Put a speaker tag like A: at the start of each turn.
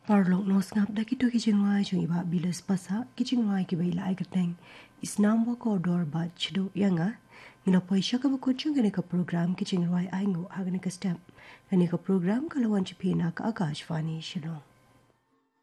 A: Parlok nos ngap da kito kijing rai chung iba bilas pasa kijing rai ki bai lai gateng isnam wa ko dor ba chido yanga ngina poi shaka ba kuchung gane ka program kijing rai aingo agane ka step gane ka program kalawan chipina ka Akashvani shilo.